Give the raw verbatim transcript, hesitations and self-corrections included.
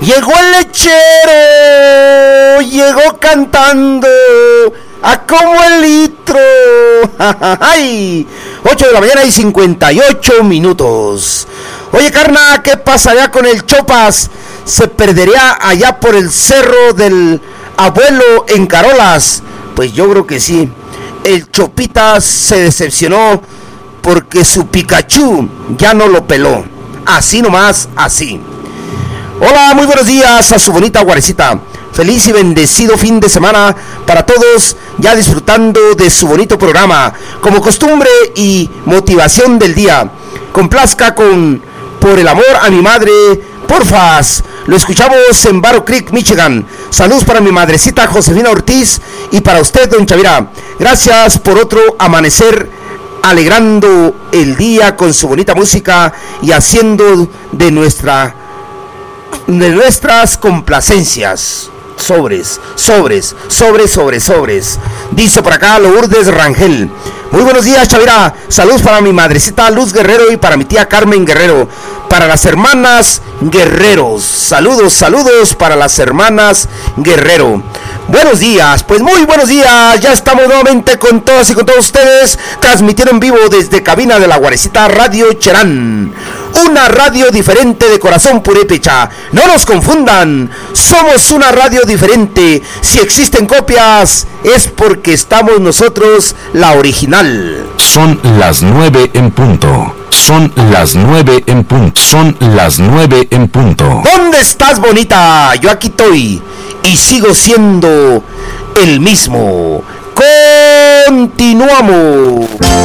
Llegó el lechero, llegó cantando a como el litro. ¡Ay! ocho de la mañana y cincuenta y ocho minutos. Oye, carna, ¿qué pasaría con el Chopas? ¿Se perdería allá por el cerro del abuelo en Carolas? Pues yo creo que sí. El Chopitas se decepcionó porque su Pikachu ya no lo peló. Así nomás, así. Hola, muy buenos días a su bonita Guarecita. Feliz y bendecido fin de semana para todos, ya disfrutando de su bonito programa. Como costumbre y motivación del día, complazca con Por el amor a mi madre, porfas. Lo escuchamos en Barrow Creek, Michigan. Saludos para mi madrecita Josefina Ortiz y para usted, don Chavira. Gracias por otro amanecer, alegrando el día con su bonita música y haciendo de nuestra de nuestras complacencias. Sobres, sobres, sobres, sobres, sobres. Dice por acá Lourdes Rangel. Muy buenos días, Chavira. Saludos para mi madrecita Luz Guerrero y para mi tía Carmen Guerrero. Para las hermanas Guerreros. Saludos, saludos para las hermanas Guerrero. Buenos días, pues muy buenos días. Ya estamos nuevamente con todas y con todos ustedes, transmitiendo en vivo desde cabina de la Guarecita Radio Cherán. Una radio diferente de corazón purépecha. No nos confundan, somos una radio diferente. Si existen copias, es porque estamos nosotros la original. Son las nueve en punto. Son las nueve en punto. Son las nueve en punto. ¿Dónde estás, bonita? Yo aquí estoy y sigo siendo el mismo. Continuamos.